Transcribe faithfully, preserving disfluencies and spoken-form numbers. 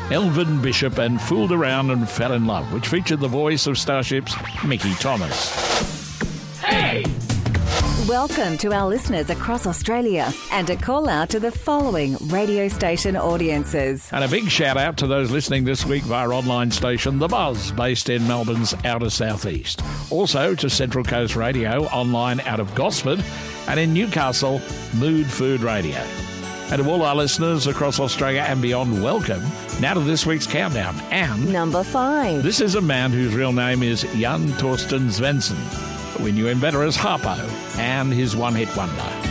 Elvin Bishop and Fooled Around and Fell in Love, which featured the voice of Starship's Mickey Thomas. Hey! Welcome to our listeners across Australia and a call out to the following radio station audiences. And a big shout out to those listening this week via online station The Buzz, based in Melbourne's outer southeast. Also to Central Coast Radio, online out of Gosford, and in Newcastle, Mood Food Radio. And to all our listeners across Australia and beyond, welcome. Now to this week's countdown. And number five. This is a man whose real name is Jan Torsten Svensson. We knew him better as Harpo, and his one-hit wonder.